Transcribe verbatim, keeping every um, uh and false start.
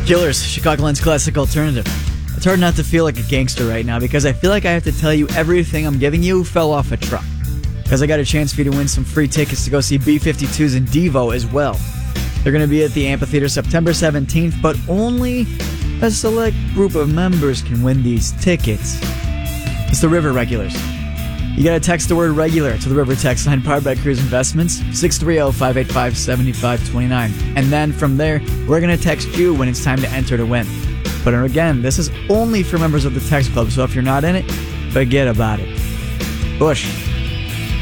Killers, Chicagoland's classic alternative. It's hard not to feel like a gangster right now because I feel like I have to tell you everything I'm giving you fell off a truck. Because I got a chance for you to win some free tickets to go see B fifty-twos and Devo as well. They're going to be at the amphitheater September seventeenth, but only a select group of members can win these tickets. It's the River Regulars. You gotta text the word regular to the River text line powered by Cruise Investments, six three zero, five eight five, seven five two nine. And then from there, we're gonna text you when it's time to enter to win. But again, this is only for members of the text club, so if you're not in it, forget about it. Bush.